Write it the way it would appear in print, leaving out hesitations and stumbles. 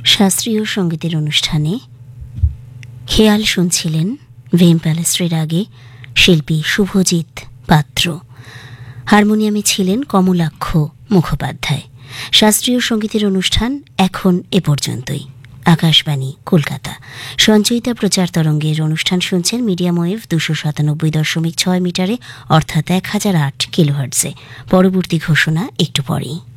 শাস্ত্রীয় সঙ্গীতের অনুষ্ঠানে খেয়াল শুনছিলেন ভেম প্যালেস্ট্রির আগে শিল্পী শুভজিৎ পাত্র। হারমোনিয়ামে ছিলেন কমলাক্ষ মুখোপাধ্যায়। শাস্ত্রীয় সঙ্গীতের অনুষ্ঠান এখন এ পর্যন্তই। আকাশবাণী কলকাতা। সঞ্চয়িতা প্রচার তরঙ্গের অনুষ্ঠান শুনছেন মিডিয়াম ওয়েভ 297.6 মিটারে, অর্থাৎ 1008 কিলোহার্টজে। পরবর্তী ঘোষণা একটু পরেই।